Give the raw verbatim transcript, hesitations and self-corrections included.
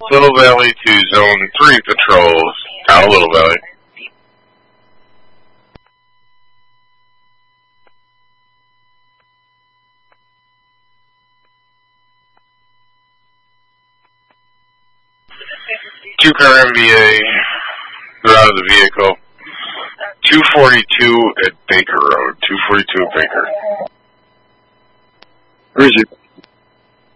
Little Valley to Zone three patrols. Down Little Valley. Two car M V A. They're out of the vehicle. two forty-two at Baker Road. two forty-two at Baker. Where is it?